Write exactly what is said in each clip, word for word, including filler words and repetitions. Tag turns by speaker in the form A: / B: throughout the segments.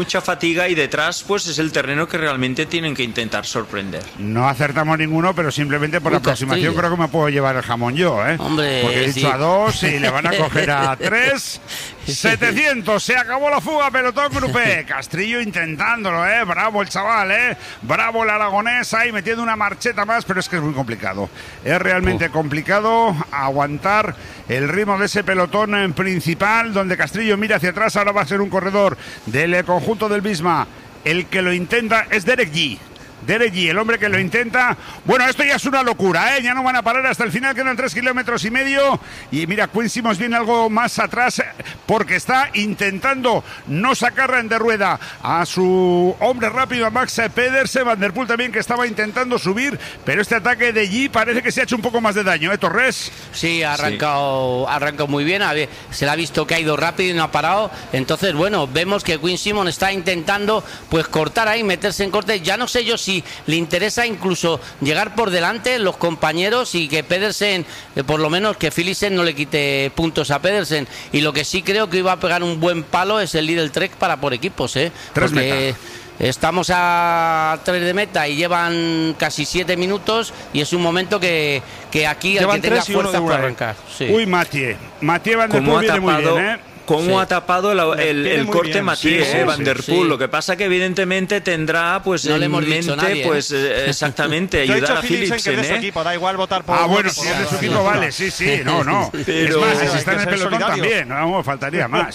A: mucha fatiga y detrás pues es el terreno que realmente tienen que intentar sorprender.
B: No acertamos ninguno, pero simplemente por la aproximación creo que me puedo llevar el jamón yo, ¿eh?
C: Hombre,
B: porque he dicho
C: sí.
B: a dos y le van a coger a tres. setecientos, se acabó la fuga, pelotón grupé. Castrillo intentándolo, ¿eh? Bravo el chaval, ¿eh? Bravo el aragonés ahí metiendo una marcheta más, pero es que es muy complicado. Es realmente Uf. complicado aguantar el ritmo de ese pelotón en principal, donde Castrillo mira hacia atrás. Ahora va a ser un corredor del conjunto del Visma. El que lo intenta es Derek G. Derek G, el hombre que lo intenta. Bueno, esto ya es una locura, ¿eh? Ya no van a parar hasta el final, quedan tres kilómetros y medio. Y mira, Quinn Simmons viene algo más atrás porque está intentando no sacar de rueda a su hombre rápido, a Max Pedersen. Van der Poel también, que estaba intentando subir, pero este ataque de G parece que se ha hecho un poco más de daño, ¿eh, Torres?
C: Sí, ha arrancado, sí. ha arrancado muy bien. A ver, se le ha visto que ha ido rápido y no ha parado. Entonces, bueno, vemos que Quinn Simmons está intentando pues cortar ahí, meterse en corte. Ya no sé yo si Si le interesa incluso llegar por delante los compañeros y que Pedersen, eh, por lo menos que Philipsen no le quite puntos a Pedersen. Y lo que sí creo que iba a pegar un buen palo es el Lidl Trek para por equipos, ¿eh?
B: Tres
C: Porque estamos a tres de meta y llevan casi siete minutos y es un momento que, que aquí el que tenga fuerza para arrancar. Sí.
B: Uy, Mathieu. Mathieu Van der Poel viene muy bien, ¿eh?
A: Cómo
C: Sí.
A: ha tapado la, el, el corte bien. Mathieu,
B: sí, sí,
A: eh, Van der Poel.
C: sí.
A: Lo que pasa que evidentemente tendrá pues
C: no
A: en
C: le hemos
A: mente
C: dicho nadie,
A: pues
C: ¿eh?
A: exactamente
D: Yo
A: ayudar
D: he
A: a Philipsen,
D: que es de
A: ¿eh?
D: su equipo, da igual votar por
B: Ah,
D: uno
B: bueno,
D: que
B: si
D: por
B: es de
D: otro.
B: su equipo, vale, sí, sí, no, no.
A: Pero
B: es más, si está en el
D: ser
B: pelotón
D: solidario.
B: también, no, faltaría más.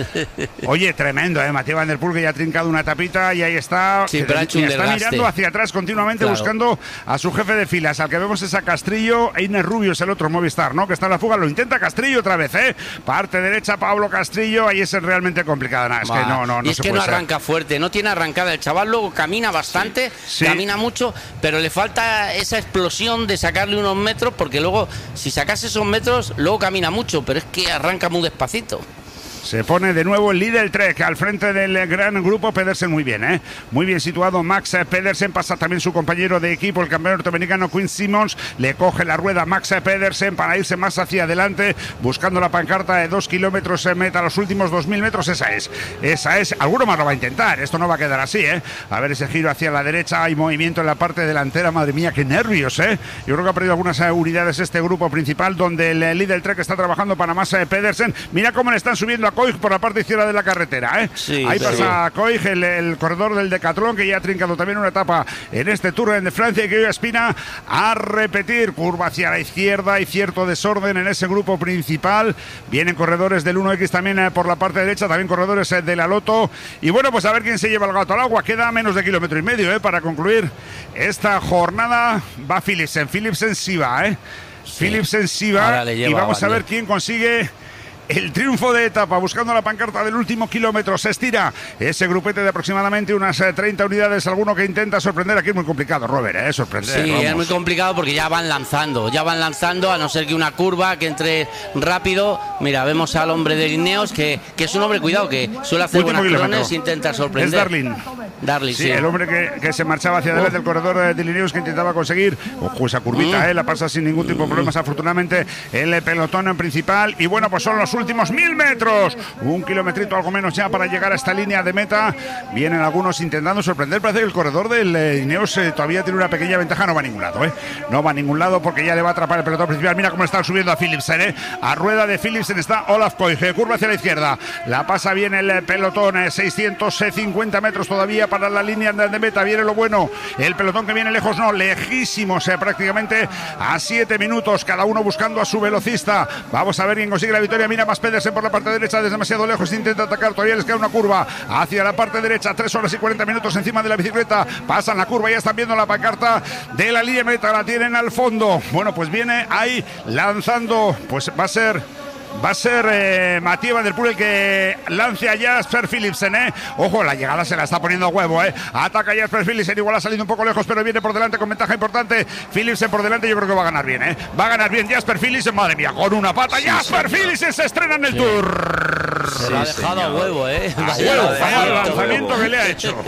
B: Oye, tremendo, ¿eh? Mathieu Van der Poel, que ya ha trincado una tapita y ahí está.
C: Sí, pero ha hecho
B: y
C: un
B: está
C: desgaste.
B: mirando hacia atrás continuamente,
C: Claro.
B: buscando a su jefe de filas. Al que vemos es a Castrillo. e Inés Rubio es el otro Movistar, ¿no? Que está en la fuga, lo intenta Castrillo otra vez, ¿eh? Parte derecha, Pablo Castrillo, ahí es realmente complicado. Nah, es que no, no, no
C: y es
B: se
C: que
B: puede
C: no
B: ser.
C: arranca fuerte, no tiene arrancada. El chaval luego camina bastante,
B: Sí.
C: camina mucho, pero le falta esa explosión de sacarle unos metros, porque luego, si sacase esos metros, luego camina mucho, pero es que arranca muy despacito.
B: Se pone de nuevo el líder Trek al frente del gran grupo. Pedersen muy bien, ¿eh? Muy bien situado Max Pedersen. Pasa también su compañero de equipo, el campeón norteamericano Quinn Simmons. Le coge la rueda Max Pedersen para irse más hacia adelante, buscando la pancarta de dos kilómetros en meta. Los últimos dos mil metros, esa es. Esa es. Alguno más lo va a intentar. Esto no va a quedar así, ¿eh? A ver ese giro hacia la derecha. Hay movimiento en la parte delantera. Madre mía, qué nervios, ¿eh? Yo creo que ha perdido algunas unidades este grupo principal, donde el líder Trek está trabajando para Max Pedersen. Mira cómo le están subiendo a Koig por la parte izquierda de la carretera, ¿eh?
C: Sí,
B: ahí
C: sí.
B: pasa Koig, el, el corredor del Decathlon, que ya ha trincado también una etapa en este Tour de Francia y que hoy aspira a repetir. Curva hacia la izquierda y cierto desorden en ese grupo principal. Vienen corredores del uno equis también eh, por la parte derecha, también corredores eh, de la Loto. Y bueno, pues a ver quién se lleva el gato al agua. Queda menos de kilómetro y medio, ¿eh? Para concluir esta jornada. Va Philipsen, Philipsen sí va, ¿eh?
C: Sí.
B: Philipsen sí va.
C: Ahora le lleva
B: Y vamos
C: a
B: a ver
C: Van der.
B: quién consigue el triunfo de etapa, buscando la pancarta del último kilómetro. Se estira ese grupete de aproximadamente unas eh, treinta unidades. Alguno que intenta sorprender. Aquí es muy complicado, Robert, ¿eh? Sorprender.
C: Sí,
B: vamos.
C: es muy complicado porque ya van lanzando, ya van lanzando, a no ser que una curva que entre rápido. Mira, vemos al hombre de Ineos, que, que es un hombre, cuidado, que suele hacer
B: Último
C: buenas
B: kilómetro.
C: crones, intenta
B: Es
C: sorprender.
B: Darling.
C: Darling,
B: Sí,
C: sí.
B: el hombre que, que se marchaba hacia adelante, el corredor de Lineos, que intentaba conseguir, ojo, esa curvita,
C: Mm.
B: eh, la pasa sin ningún tipo de problemas, afortunadamente, el pelotón en principal. Y bueno, pues son los últimos mil metros, un kilometrito algo menos ya para llegar a esta línea de meta. Vienen algunos intentando sorprender. Parece que el corredor del eh, Ineos eh, todavía tiene una pequeña ventaja. No va a ningún lado, eh. No va a ningún lado porque ya le va a atrapar el pelotón principal. Mira cómo están subiendo a Philipsen, eh. A rueda de Philipsen está Olaf Koig, eh, curva hacia la izquierda. La pasa bien el eh, pelotón, eh, seiscientos cincuenta metros todavía para la línea de de meta. Viene lo bueno, el pelotón que viene lejos, no, lejísimos, eh, prácticamente a siete minutos, cada uno buscando a su velocista. Vamos a ver quién consigue la victoria. Mira más Pedersen por la parte derecha, desde demasiado lejos, intenta atacar, todavía les queda una curva hacia la parte derecha, tres horas y cuarenta minutos encima de la bicicleta, pasan la curva, ya están viendo la pancarta de la línea de meta, la tienen al fondo. Bueno, pues viene ahí lanzando, pues va a ser Va a ser eh, Mathieu Van der Poel el que lance a Jasper Philipsen, ¿eh? Ojo, la llegada se la está poniendo a huevo, ¿eh? Ataca a Jasper Philipsen, igual ha salido un poco lejos, pero viene por delante con ventaja importante. Philipsen por delante, yo creo que va a ganar bien, ¿eh? Va a ganar bien Jasper Philipsen, madre mía, con una pata. Sí, Jasper Philipsen se estrena en el sí. Tour.
C: Se lo ha dejado señor. a huevo, ¿eh?
B: A huevo, el lanzamiento que le ha hecho.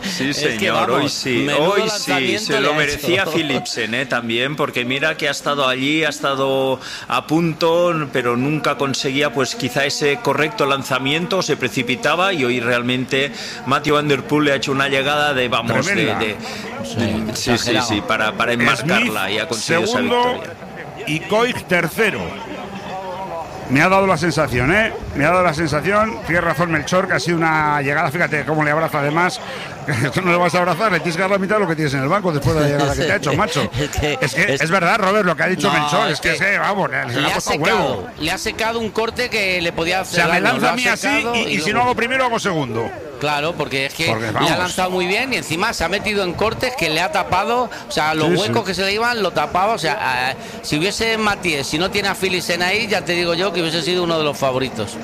A: Sí, señor,
C: es que, vamos,
A: hoy sí, hoy sí, se lo merecía Philipsen, ¿eh? También, porque mira que ha estado allí, ha estado a punto, pero nunca conseguía, pues quizá ese correcto lanzamiento, se precipitaba, y hoy realmente Mathieu van der Poel le ha hecho una llegada de, vamos, de, de,
C: sí,
A: sí, sí, sí, para, para enmarcarla,
B: Smith,
A: y ha conseguido
B: segundo,
A: esa victoria.
B: Y Koig tercero. Me ha dado la sensación, ¿eh? Me ha dado la sensación, tiene razón Melchor, que ha sido una llegada, fíjate cómo le abraza además. Tú no le vas a abrazar, le tienes que dar la mitad de lo que tienes en el banco después de la llegada que te ha hecho, macho. Es que es, que, es, es verdad, Robert, lo que ha dicho no, Melchor, es que, es que vamos, le, le,
C: le,
B: ha
C: ha secado,
B: huevo.
C: le ha secado un corte que le podía hacer.
B: O sea, me lanza a mí
C: así
B: y, y, y si no hago primero, hago segundo.
C: Claro, porque es que
B: porque,
C: le ha lanzado muy bien y encima se ha metido en cortes que le ha tapado, o sea, los sí, huecos sí. que se le iban lo tapaba, o sea, eh, si hubiese Matías, si no tiene a Philipsen ahí, ya te digo yo que hubiese sido uno de los favoritos.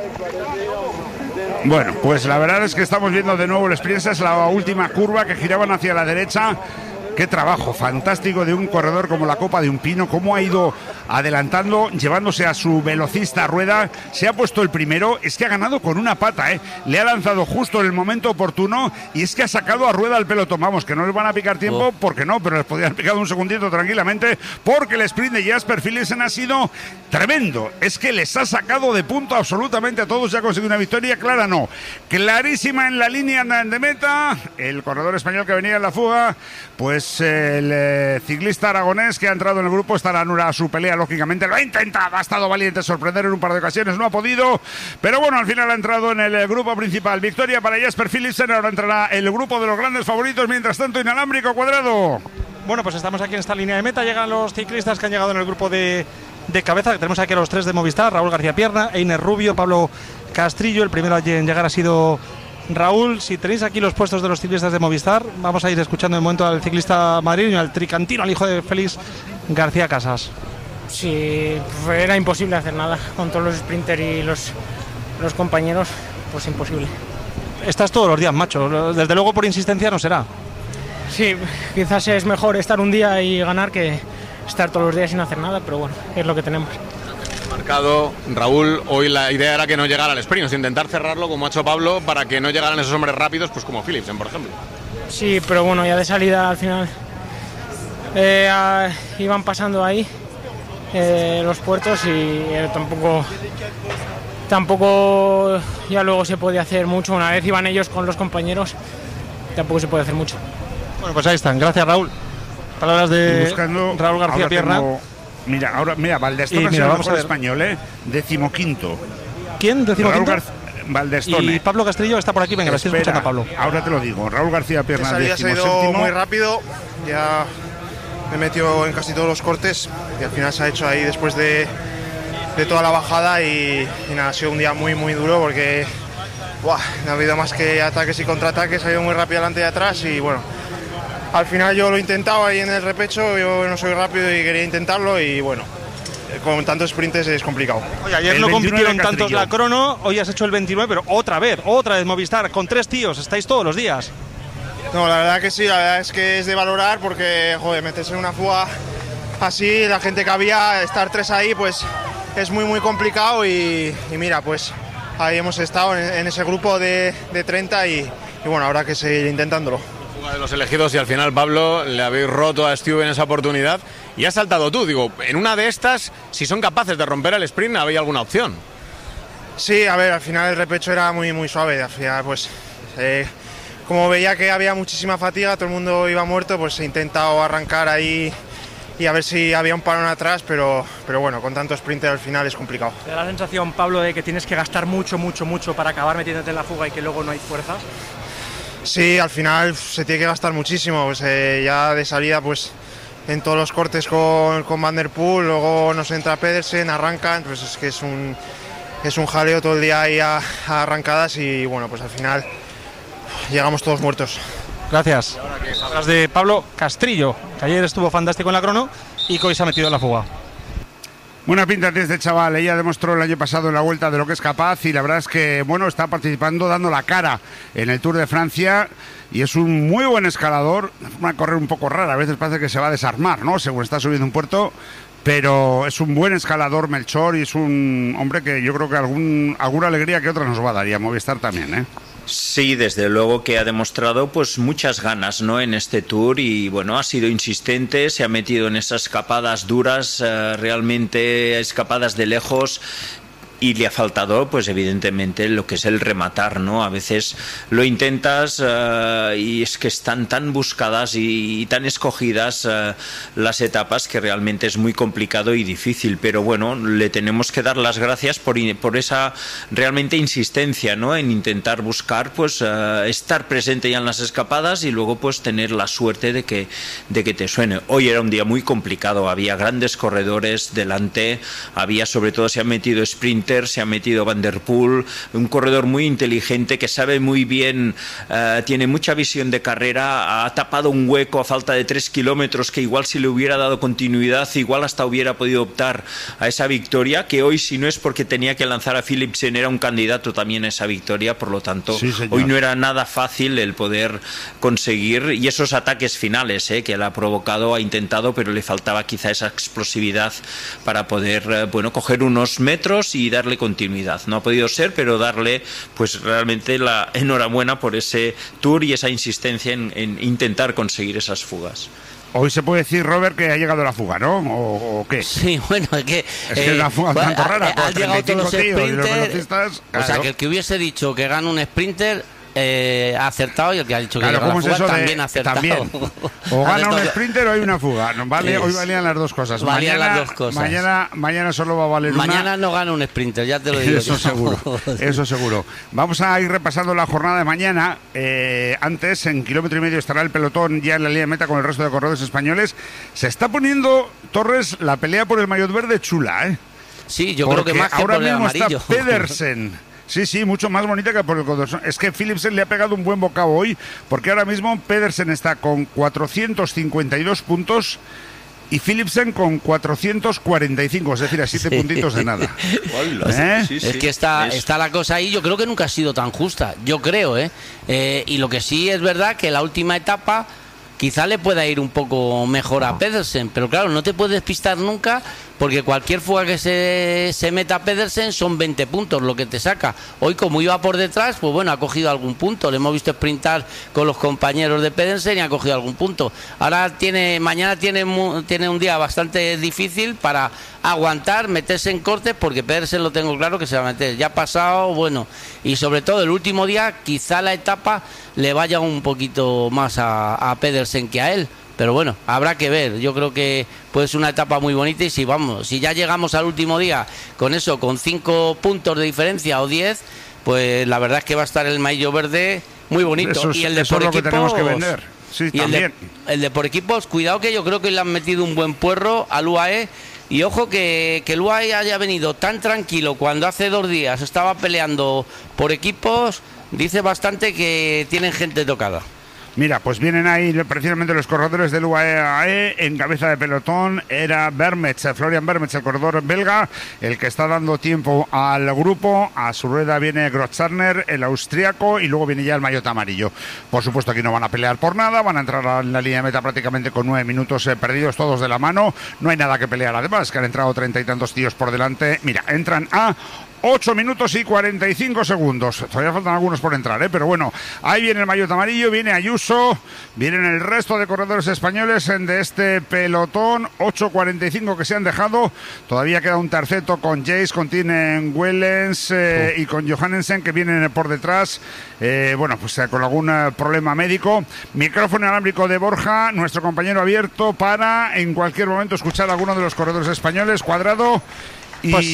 B: Bueno, pues la verdad es que estamos viendo de nuevo el sprint, es la última curva que giraban hacia la derecha. Qué trabajo fantástico de un corredor como la Copa de un Pino, cómo ha ido adelantando, llevándose a su velocista Rueda, se ha puesto el primero, es que ha ganado con una pata, ¿eh? Le ha lanzado justo en el momento oportuno y es que ha sacado a Rueda al pelotón, vamos, que no les van a picar tiempo, oh. porque no, pero les podrían haber picado un segundito tranquilamente, porque el sprint de Jasper Philipsen ha sido tremendo, es que les ha sacado de punto absolutamente a todos, ya ha conseguido una victoria clara, no, clarísima en la línea de meta, el corredor español que venía en la fuga, pues el eh, ciclista aragonés que ha entrado en el grupo está a su pelea, lógicamente lo ha intentado, ha estado valiente sorprender en un par de ocasiones, no ha podido, pero bueno, al final ha entrado en el grupo principal. Victoria para Jasper Philipsen, ahora entrará el grupo de los grandes favoritos, mientras tanto Inalámbrico Cuadrado.
D: Bueno, pues estamos aquí en esta línea de meta, llegan los ciclistas que han llegado en el grupo de, de cabeza, tenemos aquí a los tres de Movistar, Raúl García Pierna, Einer Rubio, Pablo Castrillo, el primero en llegar ha sido Raúl. Si tenéis aquí los puestos de los ciclistas de Movistar, vamos a ir escuchando de momento al ciclista madrileño, al tricantino, al hijo de Félix García Casas.
E: Sí, era imposible hacer nada con todos los sprinters y los, los compañeros, pues imposible.
D: Estás todos los días, macho, desde luego por insistencia no será.
E: Sí, quizás es mejor estar un día y ganar que estar todos los días sin hacer nada, pero bueno, es lo que tenemos.
F: Marcado, Raúl, hoy la idea era que no llegara al sprint, es intentar cerrarlo como ha hecho Pablo para que no llegaran esos hombres rápidos, pues como Philipsen, por ejemplo.
E: Sí, pero bueno, ya de salida al final eh, a, iban pasando ahí eh, los puertos y eh, tampoco tampoco ya luego se podía hacer mucho. Una vez iban ellos con los compañeros, tampoco se puede hacer mucho.
D: Bueno, pues ahí están, gracias Raúl. Palabras de
B: buscando,
D: Raúl García Pierna.
B: Tengo... Mira, ahora, mira, Valdestone es el mejor español, ¿eh? Decimoquinto.
D: ¿Quién? Decimoquinto.
B: Raúl Gar... Valdestone.
D: Y Pablo Castrillo está por aquí, venga, lo estoy escuchando a Pablo.
B: Ahora te lo digo, Raúl García Pierna.
G: La salida se ha ido muy rápido, ya me metió en casi todos los cortes y al final se ha hecho ahí después de, de toda la bajada y, y nada, ha sido un día muy muy duro porque buah, no ha habido más que ataques y contraataques, ha ido muy rápido adelante y atrás y bueno, al final yo lo he intentado ahí en el repecho, yo no soy rápido y quería intentarlo y bueno, con tantos sprints es complicado.
D: Oye, ayer no compitieron tantos la crono, hoy has hecho el veintinueve, pero otra vez, otra vez Movistar, con tres tíos, estáis todos los días.
G: No, la verdad que sí, la verdad es que es de valorar porque, joder, meterse en una fuga así, la gente que había, estar tres ahí, pues es muy muy complicado y, y mira, pues ahí hemos estado en, en ese grupo de, de treinta y, y bueno, habrá que seguir intentándolo.
F: De los elegidos y al final, Pablo, le habéis roto a Stu en esa oportunidad y has saltado tú, digo, en una de estas, si son capaces de romper el sprint, ¿había alguna opción?
G: Sí, a ver, al final el repecho era muy muy suave, al final pues eh, como veía que había muchísima fatiga, todo el mundo iba muerto, pues he intentado arrancar ahí y a ver si había un parón atrás, pero, pero bueno, con tanto sprinter al final es complicado.
D: ¿Te da la sensación, Pablo, de que tienes que gastar mucho, mucho, mucho para acabar metiéndote en la fuga y que luego no hay fuerzas?
G: Sí, al final se tiene que gastar muchísimo, pues, eh, ya de salida pues en todos los cortes con, con Van der Poel, luego nos entra Pedersen, arrancan, pues es que es un, es un jaleo todo el día ahí a, a arrancadas y bueno, pues al final llegamos todos muertos.
D: Gracias. Hablas de Pablo Castrillo, que ayer estuvo fantástico en la crono y que hoy se ha metido en la fuga.
B: Buena pinta de este chaval, ella demostró el año pasado en la Vuelta de lo que es capaz y la verdad es que bueno, está participando, dando la cara en el Tour de Francia y es un muy buen escalador, una correr un poco rara, a veces parece que se va a desarmar, ¿no? Según está subiendo un puerto, pero es un buen escalador Melchor y es un hombre que yo creo que algún, alguna alegría que otra nos va a dar y a Movistar también, ¿eh?
A: Sí, desde luego que ha demostrado pues muchas ganas, ¿no?, en este Tour, y bueno, ha sido insistente, se ha metido en esas escapadas duras, eh, realmente escapadas de lejos. Y le ha faltado, pues evidentemente, lo que es el rematar, ¿no? A veces lo intentas uh, y es que están tan buscadas y, y tan escogidas uh, las etapas que realmente es muy complicado y difícil. Pero bueno, le tenemos que dar las gracias por, por esa realmente insistencia, ¿no?, en intentar buscar, pues uh, estar presente ya en las escapadas y luego pues tener la suerte de que, de que te suene. Hoy era un día muy complicado, había grandes corredores delante, había sobre todo, se han metido sprinters, se ha metido Van der Poel, un corredor muy inteligente que sabe muy bien, uh, tiene mucha visión de carrera, ha tapado un hueco a falta de tres kilómetros que igual si le hubiera dado continuidad, igual hasta hubiera podido optar a esa victoria, que hoy, si no es porque tenía que lanzar a Philipsen, era un candidato también a esa victoria. Por lo tanto, sí, hoy no era nada fácil el poder conseguir, y esos ataques finales eh, que él ha provocado, ha intentado, pero le faltaba quizá esa explosividad para poder, eh, bueno, coger unos metros y dar darle continuidad. No ha podido ser, pero darle pues realmente la enhorabuena por ese Tour y esa insistencia en, en intentar conseguir esas fugas.
B: Hoy se puede decir, Robert, que ha llegado la fuga, ¿no? ¿O, o qué?
C: Sí, bueno, es que...
B: Es que eh, una fuga bueno, tanto rara.
C: Ha, ha llegado todos los sprinters,
B: claro.
C: O sea, que el que hubiese dicho que gana un sprinter... Eh, ha acertado, y el que ha dicho que
B: claro,
C: la fuga
B: es
C: también ha acertado.
B: También. O gana un sprinter o hay una fuga. No, vale,
C: es,
B: hoy valían las dos cosas.
C: Valían
B: mañana,
C: las dos cosas.
B: Mañana, mañana solo va a valer
C: mañana una.
B: Mañana
C: no gana un sprinter, ya te lo digo.
B: Eso
C: yo.
B: seguro, eso seguro. Vamos a ir repasando la jornada de mañana. Eh, antes, en kilómetro y medio estará el pelotón ya en la línea de meta con el resto de corredores españoles. Se está poniendo, Torres, la pelea por el maillot verde chula, ¿eh?
C: Sí, yo
B: Porque
C: creo que más que
B: ahora
C: por el
B: mismo
C: amarillo.
B: Está Pedersen. Sí, sí, mucho más bonita que por el Codorson. Es que Philipsen le ha pegado un buen bocado hoy, porque ahora mismo Pedersen está con cuatrocientos cincuenta y dos puntos y Philipsen con cuatrocientos cuarenta y cinco, es decir, a siete sí. puntitos de nada.
C: ¿Eh? Sí, sí. Es que está, está la cosa ahí, yo creo que nunca ha sido tan justa, yo creo, ¿eh? eh y lo que sí es verdad que la última etapa quizá le pueda ir un poco mejor a Pedersen, pero claro, no te puedes despistar nunca, porque cualquier fuga que se, se meta a Pedersen son veinte puntos lo que te saca. Hoy, como iba por detrás, pues bueno, ha cogido algún punto. Le hemos visto sprintar con los compañeros de Pedersen y ha cogido algún punto. Ahora tiene, mañana tiene, tiene un día bastante difícil para aguantar, meterse en cortes, porque Pedersen lo tengo claro que se va a meter. Ya ha pasado, bueno, y sobre todo el último día, quizá la etapa le vaya un poquito más a, a Pedersen que a él. Pero bueno, habrá que ver. Yo creo que puede ser una etapa muy bonita, y si vamos, si ya llegamos al último día con eso, con cinco puntos de diferencia o diez, pues la verdad es que va a estar el maillot verde muy bonito.
B: Eso es,
C: y el de
B: eso
C: por
B: es lo que
C: equipos,
B: tenemos que vender. Sí,
C: y
B: también.
C: El de, el de por equipos, cuidado, que yo creo que le han metido un buen puerro al U A E. Y ojo que, que el U A E haya venido tan tranquilo cuando hace dos días estaba peleando por equipos, dice bastante que tienen gente tocada.
B: Mira, pues vienen ahí precisamente los corredores del U A E. En cabeza de pelotón era Vermets, Florian Vermets, el corredor belga, el que está dando tiempo al grupo. A su rueda viene Grotzarner, el austriaco, y luego viene ya el maillot amarillo. Por supuesto, aquí no van a pelear por nada, van a entrar en la línea de meta prácticamente con nueve minutos eh, perdidos todos de la mano. No hay nada que pelear, además, que han entrado treinta y tantos tíos por delante. Mira, entran a ocho minutos y cuarenta y cinco segundos. Todavía faltan algunos por entrar, ¿eh? Pero bueno, ahí viene el maillot amarillo, viene Ayuso, vienen el resto de corredores españoles de este pelotón. ocho cuarenta y cinco que se han dejado. Todavía queda un terceto con Jace, con Tinen Wellens eh, oh. y con Johannesen, que vienen por detrás. Eh, bueno, pues eh, con algún eh, problema médico. Micrófono inalámbrico de Borja, nuestro compañero abierto para en cualquier momento escuchar a alguno de los corredores españoles. Cuadrado. Y, pues,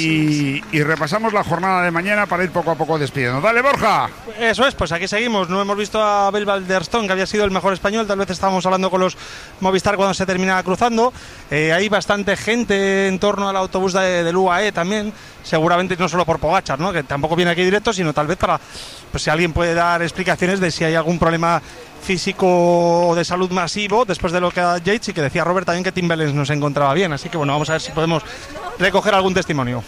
B: y repasamos la jornada de mañana para ir poco a poco despidiendo. ¡Dale, Borja!
D: Eso es, pues aquí seguimos. No hemos visto a Abel Valderstone, que había sido el mejor español. Tal vez estábamos hablando con los Movistar cuando se terminaba cruzando. Eh, hay bastante gente en torno al autobús de, del U A E también. Seguramente no solo por Pogačar, ¿no?, que tampoco viene aquí directo, sino tal vez para, pues si alguien puede dar explicaciones de si hay algún problema físico o de salud masivo después de lo que ha Yates, y que decía Robert también que Tim Wellens no se encontraba bien. Así que bueno, vamos a ver si podemos recoger algún testimonio.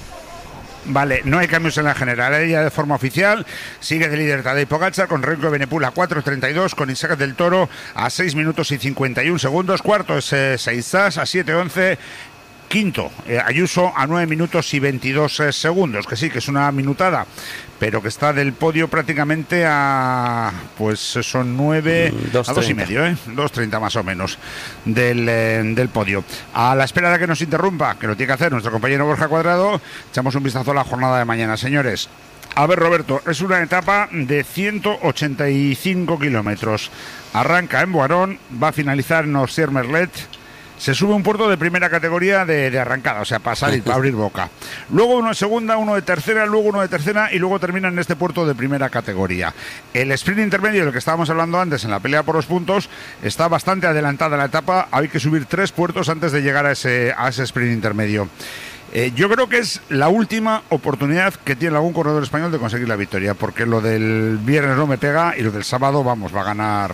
B: Vale, no hay cambios en la general, ella de forma oficial sigue de líder Tadej Pogačar con Remco Evenepoel a cuatro treinta y dos, con Isaac del Toro a seis minutos y cincuenta y un segundos, cuarto es eh, Seizas a siete once, quinto, eh, Ayuso a nueve minutos y veintidós eh, segundos, que sí, que es una minutada, pero que está del podio prácticamente a, pues son nueve,
C: dos
B: a dos y medio, ¿eh? dos treinta más o menos del, eh, del podio. A la espera de que nos interrumpa, que lo tiene que hacer nuestro compañero Borja Cuadrado, echamos un vistazo a la jornada de mañana, señores. A ver, Roberto, es una etapa de ciento ochenta y cinco kilómetros. Arranca en Boirón, va a finalizar en Ossier-Merlet. Se sube un puerto de primera categoría de, de arrancada, o sea, para salir, para abrir boca. Luego uno de segunda, uno de tercera, luego uno de tercera y luego termina en este puerto de primera categoría. El sprint intermedio del que estábamos hablando antes en la pelea por los puntos está bastante adelantada la etapa. Hay que subir tres puertos antes de llegar a ese, a ese sprint intermedio. Eh, yo creo que es la última oportunidad que tiene algún corredor español de conseguir la victoria, porque lo del viernes no me pega y lo del sábado, vamos, va a ganar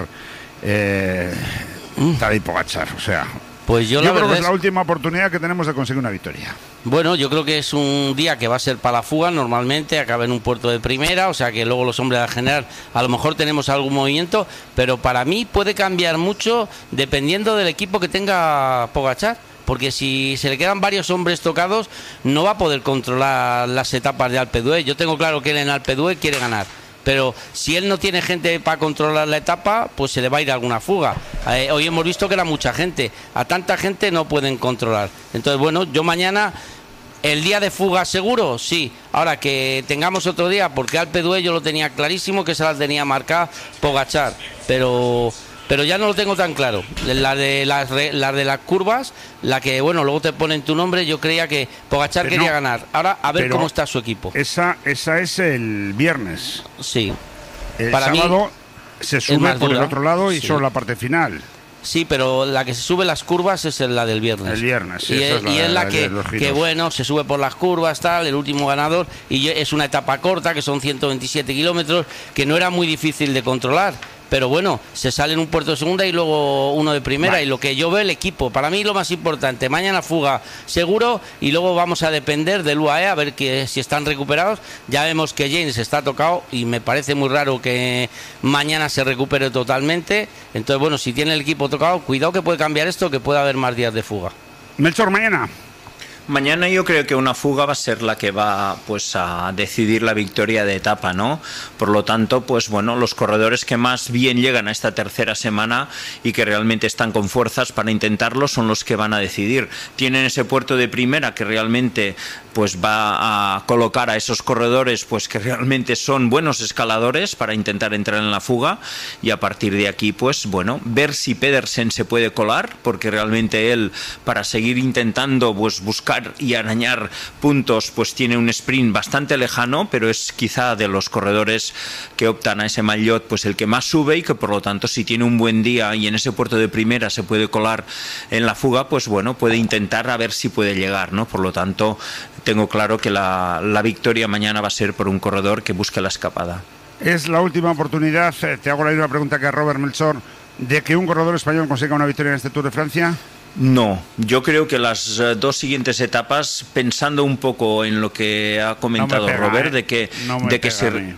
B: eh, Tadej Pogačar, o sea...
C: Pues yo,
B: yo
C: la
B: creo que es
C: es...
B: la última oportunidad que tenemos de conseguir una victoria.
C: Bueno, yo creo que es un día que va a ser para la fuga, normalmente acaba en un puerto de primera, o sea que luego los hombres al general a lo mejor tenemos algún movimiento, pero para mí puede cambiar mucho dependiendo del equipo que tenga Pogačar. Porque si se le quedan varios hombres tocados, no va a poder controlar las etapas de Alpe d'Huez. Yo tengo claro que él en Alpe d'Huez quiere ganar. Pero si él no tiene gente para controlar la etapa, pues se le va a ir alguna fuga. Eh, hoy hemos visto que era mucha gente. A tanta gente no pueden controlar. Entonces, bueno, yo mañana... ¿El día de fuga seguro? Sí. Ahora que tengamos otro día, porque Alpe d'Huez yo lo tenía clarísimo que se la tenía marcada Pogačar. Pero... Pero ya no lo tengo tan claro. La de las, la de las curvas, la que, bueno, luego te ponen tu nombre, yo creía que Pogačar pero quería no, ganar. Ahora, a ver cómo está su equipo.
B: Esa, esa es el viernes.
C: Sí.
B: El
C: Para
B: sábado
C: mí,
B: se sube por
C: dura.
B: el otro lado y
C: Sí.
B: solo la parte final.
C: Sí, pero la que se sube las curvas es la del viernes.
B: El viernes, sí.
C: Y
B: esa
C: es,
B: es la,
C: y es la,
B: la
C: que, que, bueno, se sube por las curvas, tal, el último ganador. Y es una etapa corta, que son ciento veintisiete kilómetros, que no era muy difícil de controlar. Pero bueno, se sale en un puerto de segunda y luego uno de primera. Vale. Y lo que yo veo el equipo, para mí lo más importante, mañana fuga seguro y luego vamos a depender del U A E a ver que, si están recuperados. Ya vemos que James está tocado y me parece muy raro que mañana se recupere totalmente. Entonces, bueno, si tiene el equipo tocado, cuidado que puede cambiar esto, que puede haber más días de fuga.
B: Melchor, mañana.
A: Mañana yo creo que una fuga va a ser la que va pues a decidir la victoria de etapa, ¿no? Por lo tanto, pues bueno, los corredores que más bien llegan a esta tercera semana y que realmente están con fuerzas para intentarlo son los que van a decidir. Tienen ese puerto de primera que realmente pues va a colocar a esos corredores pues que realmente son buenos escaladores para intentar entrar en la fuga, y a partir de aquí pues bueno, ver si Pedersen se puede colar, porque realmente él, para seguir intentando pues buscar y arañar puntos, pues tiene un sprint bastante lejano, pero es quizá de los corredores que optan a ese maillot pues el que más sube, y que por lo tanto si tiene un buen día y en ese puerto de primera se puede colar en la fuga, pues bueno, puede intentar a ver si puede llegar, ¿no? Por lo tanto tengo claro que la, la victoria mañana va a ser por un corredor que busque la escapada.
B: Es la última oportunidad, te hago la misma pregunta que a Robert Melchor, de que un corredor español consiga una victoria en este Tour de Francia.
A: No, yo creo que las uh, dos siguientes etapas, pensando un poco en lo que ha comentado
B: no pega,
A: Robert,
B: ¿eh?
A: de que,
B: no
A: de que se...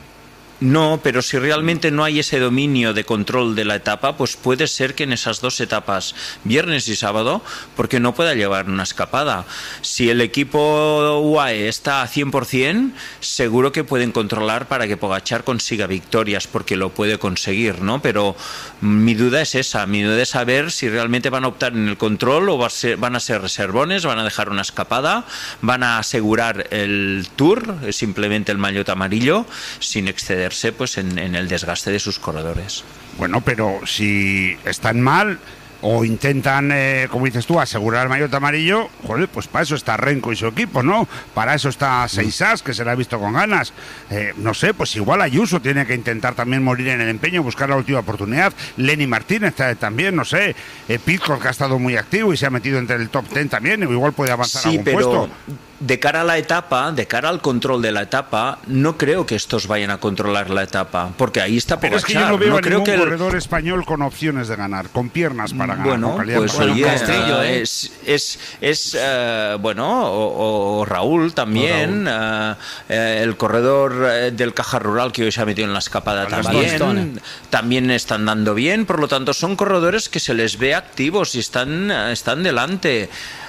A: No, pero si realmente no hay ese dominio de control de la etapa, pues puede ser que en esas dos etapas, viernes y sábado, porque no pueda llevar una escapada. Si el equipo U A E está a cien por ciento, seguro que pueden controlar para que Pogačar consiga victorias, porque lo puede conseguir, ¿no? Pero mi duda es esa, mi duda es saber si realmente van a optar en el control o va a ser, van a ser reservones, van a dejar una escapada, van a asegurar el Tour, simplemente el maillot amarillo, sin exceder pues en, en el desgaste de sus corredores.
B: Bueno, pero si están mal o intentan, eh, como dices tú, asegurar el maillot amarillo, joder, pues para eso está Renko y su equipo, ¿no? Para eso está Seisas, que se la ha visto con ganas. Eh, no sé, pues igual Ayuso tiene que intentar también morir en el empeño, buscar la última oportunidad. Lenny Martínez eh, también, no sé. Eh, Pitcock, que ha estado muy activo y se ha metido entre el top diez también, o igual puede avanzar
A: sí,
B: a algún
A: pero...
B: puesto.
A: De cara a la etapa, de cara al control de la etapa, no creo que estos vayan a controlar la etapa, porque ahí está Pogačar.
B: Pero es que yo no veo
A: no
B: a
A: creo
B: ningún
A: que el...
B: corredor español con opciones de ganar, con piernas para ganar.
A: Bueno,
B: con
A: pues
B: bueno,
A: oye,
C: Castrillo, ¿eh?
A: es, es, es uh, bueno, o, o Raúl también, o Raúl. Uh, uh, el corredor del Caja Rural que hoy se ha metido en la escapada también, también están dando bien, por lo tanto son corredores que se les ve activos y están, están delante.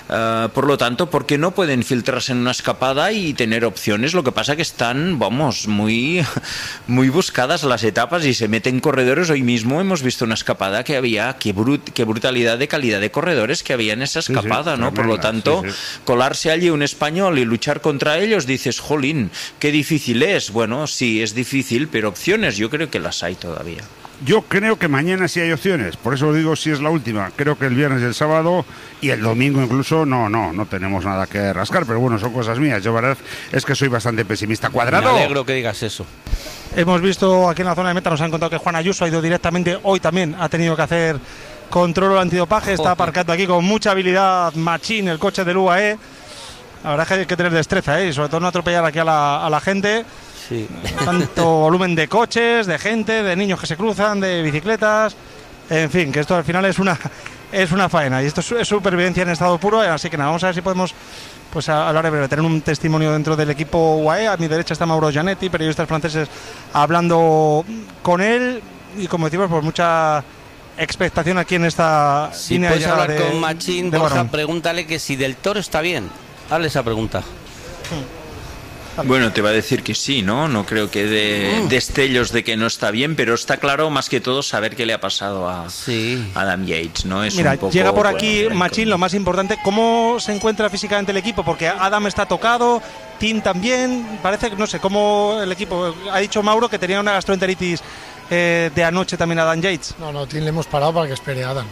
A: Uh, por lo tanto, ¿por qué no pueden filtrarse en una escapada y tener opciones? Lo que pasa que están, vamos, muy, muy buscadas las etapas y se meten corredores. Hoy mismo hemos visto una escapada que había, qué, brut, qué brutalidad de calidad de corredores que había en esa escapada, sí, sí, ¿no? Por lo tanto, sí, sí. colarse allí un español y luchar contra ellos, dices, jolín, qué difícil es. Bueno, sí, es difícil, pero opciones yo creo que las hay todavía.
B: Yo creo que mañana sí hay opciones, por eso digo si es la última. Creo que el viernes y el sábado y el domingo incluso no, no, no tenemos nada que rascar, pero bueno, son cosas mías. Yo, verdad, es que soy bastante pesimista. Cuadrado.
C: Me alegro que digas eso.
D: Hemos visto aquí en la zona de meta, nos han contado que Juan Ayuso ha ido directamente, hoy también ha tenido que hacer control antidopaje, está aparcando aquí con mucha habilidad Machín, el coche del U A E. La verdad es que hay que tener destreza, ¿eh? Y sobre todo no atropellar aquí a la, a la gente. Sí. Tanto volumen de coches, de gente, de niños que se cruzan, de bicicletas, en fin, que esto al final es una es una faena y esto es, es supervivencia en estado puro, así que nada, vamos a ver si podemos pues hablar de breve, tener un testimonio dentro del equipo U A E. A mi derecha está Mauro Gianetti, periodistas franceses, hablando con él y como decimos, pues mucha expectación aquí en esta
C: si
D: línea.
C: Puedes hablar
D: de,
C: con Machín, Borja, pregúntale que si Del Toro está bien, hazle esa pregunta.
A: Bueno, te va a decir que sí, ¿no? No creo que de destellos de que no está bien, pero está claro más que todo saber qué le ha pasado a
C: sí.
A: Adam Yates, ¿no? Es
D: Mira,
A: un poco,
D: llega por aquí
A: bueno,
D: Machín, lo más importante, ¿cómo se encuentra físicamente el equipo? Porque Adam está tocado, Tim también, parece que no sé cómo el equipo, ha dicho Mauro que tenía una gastroenteritis eh, de anoche también Adam Yates.
H: No, no, Tim le hemos parado para que espere a Adam.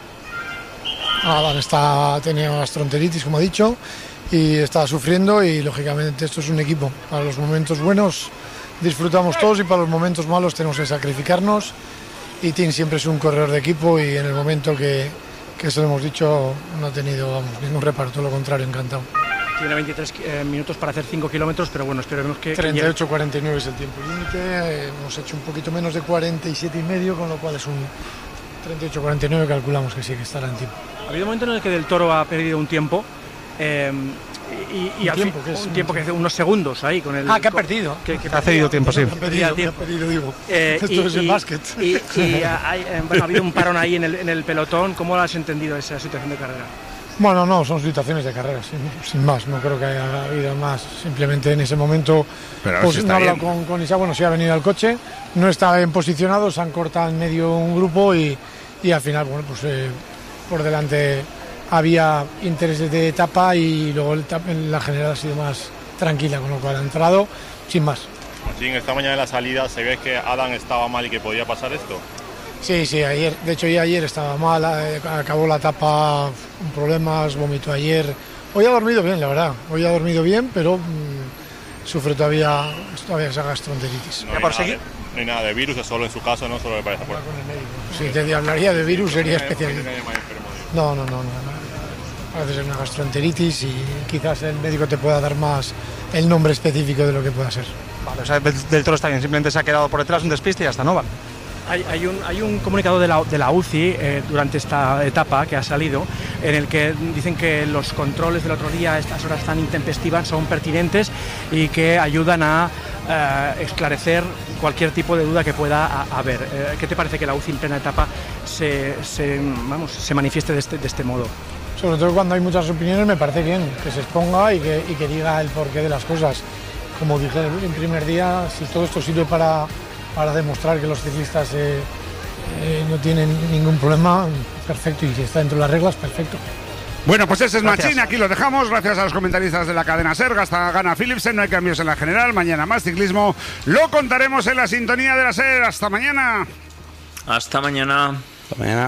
H: Adam está teniendo gastroenteritis, como he dicho, y está sufriendo y lógicamente esto es un equipo. Para los momentos buenos disfrutamos todos y para los momentos malos tenemos que sacrificarnos y Tim siempre es un corredor de equipo y en el momento que, que eso lo hemos dicho no ha tenido vamos, ningún reparto, lo contrario, encantado.
I: Tiene veintitrés eh, minutos para hacer cinco kilómetros, pero bueno, esperemos que...
H: treinta y ocho cuarenta y nueve es el tiempo límite, eh, hemos hecho un poquito menos de cuarenta y siete y medio, con lo cual es un treinta y ocho cuarenta y nueve, calculamos que sí que estará en tiempo.
I: Ha habido un momento en el que Del Toro ha perdido un tiempo, eh, y, y al
H: tiempo,
I: fin,
H: es
I: un tiempo que hace unos segundos ahí con el...
H: Ah, que ha perdido.
I: Que, que
D: ha cedido tiempo, sí.
H: Ha perdido, ha perdido, digo.
I: Eh,
H: Esto
I: y,
H: es el
I: y,
H: básquet.
I: Y, y hay, eh, bueno, ha habido un parón ahí en el, en el pelotón. ¿Cómo has entendido esa situación de carrera?
H: Bueno, no, son situaciones de carrera, sin, sin más. No creo que haya habido más. Simplemente en ese momento pues, no he hablado con, con Isa. Bueno, sí ha venido al coche, no está bien posicionado, se han cortado en medio un grupo y, y al final, bueno, pues eh, por delante había intereses de etapa y luego el, la general ha sido más tranquila, con lo cual ha entrado sin más.
J: Machín, esta mañana en la salida se ve que Adam estaba mal y que podía pasar esto.
H: Sí, sí, ayer, de hecho ya ayer estaba mal, acabó la etapa con problemas, vomitó ayer. Hoy ha dormido bien, la verdad, hoy ha dormido bien, pero mmm, sufre todavía, todavía esa gastroenteritis.
J: No hay, nada de, no hay nada de virus, es solo en su caso, ¿no? Solo le parece por...
H: Si te hablaría de virus sería especial. No, no, no, no. Parece ser una gastroenteritis y quizás el médico te pueda dar más el nombre específico de lo que pueda ser.
D: Vale, o sea, Del Toro está bien, simplemente se ha quedado por detrás un despiste y ya está, ¿no? Vale.
I: Hay, hay, un, hay un comunicado de la, de la U C I eh, durante esta etapa que ha salido en el que dicen que los controles del otro día a estas horas tan intempestivas son pertinentes y que ayudan a eh, esclarecer cualquier tipo de duda que pueda haber. Eh, ¿Qué te parece que la U C I en plena etapa se, se, vamos, se manifieste de este, de este modo?
H: Sobre todo cuando hay muchas opiniones me parece bien que se exponga y que, y que diga el porqué de las cosas. Como dije el primer día, si todo esto sirve para... para demostrar que los ciclistas eh, eh, no tienen ningún problema, perfecto, y si está dentro de las reglas, perfecto.
B: Bueno, pues ese es Machín, aquí lo dejamos, gracias a los comentaristas de la cadena SER, hasta gana Philipsen, no hay cambios en la general, mañana más ciclismo, lo contaremos en la sintonía de la SER, hasta mañana.
A: Hasta mañana.
C: Hasta mañana.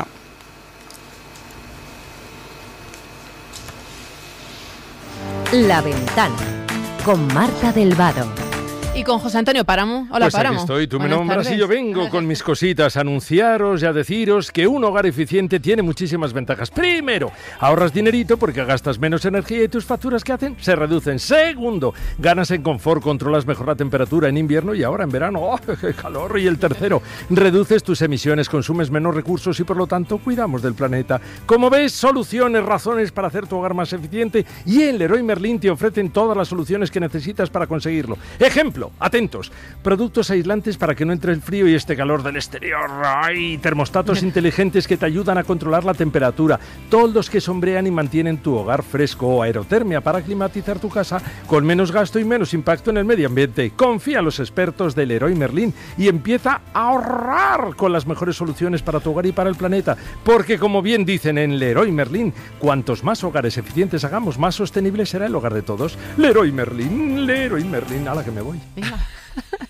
K: La Ventana, con Marta del Vado.
L: Y con José Antonio Páramo. Hola,
M: pues
L: Páramo.
M: Aquí estoy, tú
L: Buenas
M: me nombras
L: tardes.
M: y yo vengo con mis cositas a anunciaros y a deciros que un hogar eficiente tiene muchísimas ventajas. Primero, ahorras dinerito porque gastas menos energía y tus facturas ¿qué hacen? Se reducen. Segundo, ganas en confort, controlas mejor la temperatura en invierno y ahora en verano. ¡Oh, qué calor! Y el tercero, reduces tus emisiones, consumes menos recursos y por lo tanto cuidamos del planeta. Como ves, soluciones, razones para hacer tu hogar más eficiente y en Leroy Merlin te ofrecen todas las soluciones que necesitas para conseguirlo. Ejemplo, Suelo. Atentos. Productos aislantes para que no entre el frío y este calor del exterior. ¡Ay! Termostatos inteligentes que te ayudan a controlar la temperatura. Toldos que sombrean y mantienen tu hogar fresco. O aerotermia para climatizar tu casa con menos gasto y menos impacto en el medio ambiente. Confía en los expertos del Leroy Merlin y empieza a ahorrar con las mejores soluciones para tu hogar y para el planeta. Porque, como bien dicen en Leroy Merlin, cuantos más hogares eficientes hagamos, más sostenible será el hogar de todos. Leroy Merlin, Leroy Merlin, a la que me voy.
L: Venga.